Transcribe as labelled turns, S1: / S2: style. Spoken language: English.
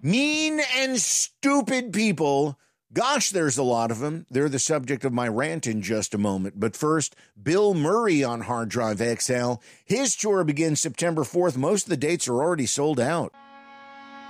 S1: Mean and stupid people. Gosh, there's a lot of them. They're the subject of my rant in just a moment. But first, Bill Murray on Hard Drive XL. His tour begins September 4th. Most of the dates are already sold out.